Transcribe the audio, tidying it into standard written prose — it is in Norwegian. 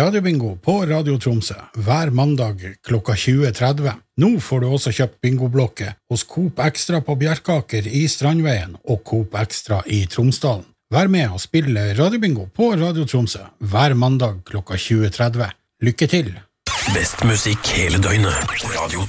Radiobingo på Radio Tromsø hver mandag klokka 20.30. Nå får du også kjøpt bingoblokke hos Coop Extra på Bjerkaker i Strandveien og Coop Extra i Tromsdalen. Vær med og spille Radiobingo på Radio Tromsø hver mandag klokka 20.30. Lykke til! Best musikk hele døgnet. Radio